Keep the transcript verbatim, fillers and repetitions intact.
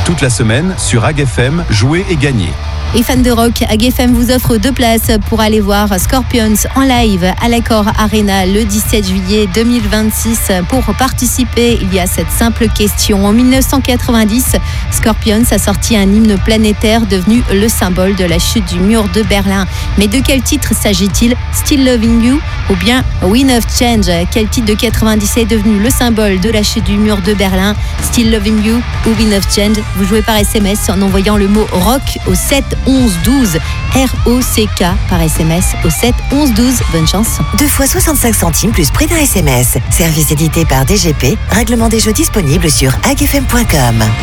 Toute la semaine, sur A G F M, jouez et gagnez. Et fans de rock, A G F M vous offre deux places pour aller voir Scorpions en live à l'Accor Arena le dix-sept juillet deux mille vingt-six. Pour participer, il y a cette simple question. En dix-neuf cent quatre-vingt-dix, Scorpions a sorti un hymne planétaire devenu le symbole de la chute du mur de Berlin. Mais de quel titre s'agit-il ? Still Loving You ou bien Wind of Change ? Quel titre de quatre-vingt-dix est devenu le symbole de la chute du mur de Berlin ? Still Loving You ou Wind of Change ? Vous jouez par S M S en envoyant le mot rock au sept onze douze, R O C K par S M S au sept onze douze. Bonne chance. Deux fois soixante-cinq centimes plus prix d'un S M S. Service édité par D G P. Règlement des jeux disponible sur a g f m point com.